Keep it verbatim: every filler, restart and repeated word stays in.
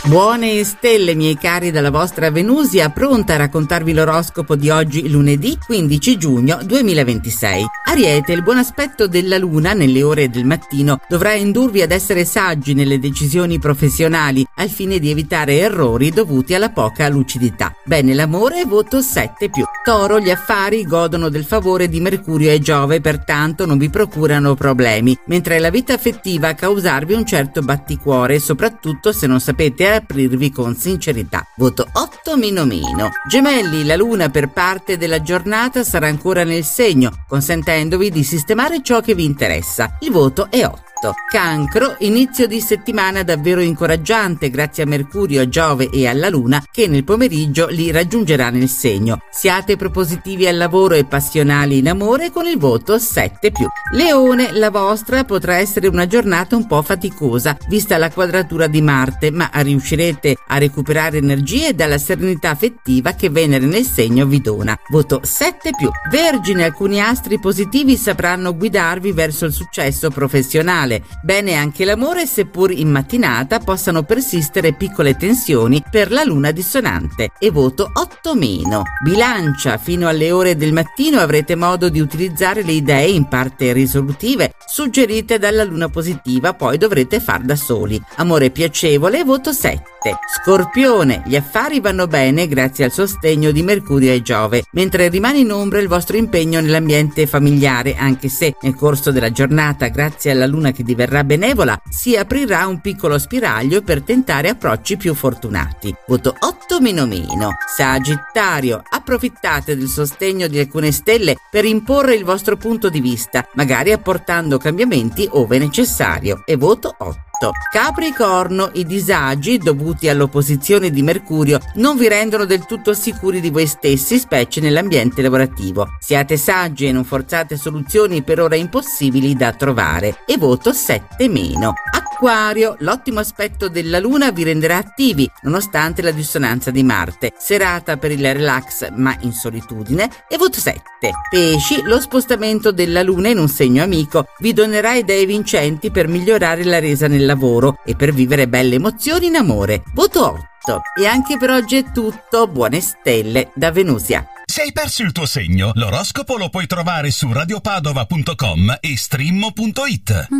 Buone stelle, miei cari, dalla vostra Venusia, pronta a raccontarvi l'oroscopo di oggi, lunedì quindici giugno duemilaventisei. Ariete, il buon aspetto della luna nelle ore del mattino dovrà indurvi ad essere saggi nelle decisioni professionali al fine di evitare errori dovuti alla poca lucidità. Bene, l'amore, voto sette più. Toro, gli affari godono del favore di Mercurio e Giove, pertanto non vi procurano problemi, mentre la vita affettiva a causarvi un certo batticuore, soprattutto se non sapete aprirvi con sincerità. Voto otto meno meno. Gemelli, la luna per parte della giornata sarà ancora nel segno, consentendovi di sistemare ciò che vi interessa. Il voto è otto. Cancro, inizio di settimana davvero incoraggiante grazie a Mercurio, a Giove e alla Luna che nel pomeriggio li raggiungerà nel segno. Siate propositivi al lavoro e passionali in amore con il voto sette più. Leone, la vostra potrà essere una giornata un po' faticosa vista la quadratura di Marte, ma riuscirete a recuperare energie dalla serenità affettiva che Venere nel segno vi dona. Voto sette più. Vergine, alcuni astri positivi sapranno guidarvi verso il successo professionale. Bene anche l'amore, seppur in mattinata possano persistere piccole tensioni per la luna dissonante. E voto otto meno. Bilancia, fino alle ore del mattino avrete modo di utilizzare le idee in parte risolutive suggerite dalla luna positiva, poi dovrete far da soli. Amore piacevole, voto sette. Scorpione, gli affari vanno bene grazie al sostegno di Mercurio e Giove, mentre rimane in ombra il vostro impegno nell'ambiente familiare, anche se nel corso della giornata, grazie alla luna che diverrà benevola, si aprirà un piccolo spiraglio per tentare approcci più fortunati. Voto otto meno meno. Sagittario, approfittate del sostegno di alcune stelle per imporre il vostro punto di vista, magari apportando cambiamenti ove necessario. E voto otto. Capricorno, i disagi dovuti all'opposizione di Mercurio non vi rendono del tutto sicuri di voi stessi, specie nell'ambiente lavorativo. Siate saggi e non forzate soluzioni per ora impossibili da trovare. E voto sette meno. Acquario, l'ottimo aspetto della luna vi renderà attivi nonostante la dissonanza di Marte. Serata per il relax ma in solitudine. E voto sette. Pesci, lo spostamento della luna in un segno amico vi donerà idee vincenti per migliorare la resa nel lavoro e per vivere belle emozioni in amore. Voto otto. E anche per oggi è tutto. Buone stelle da Venusia. Se hai perso il tuo segno, l'oroscopo lo puoi trovare su radiopadova punto com e streammo punto it.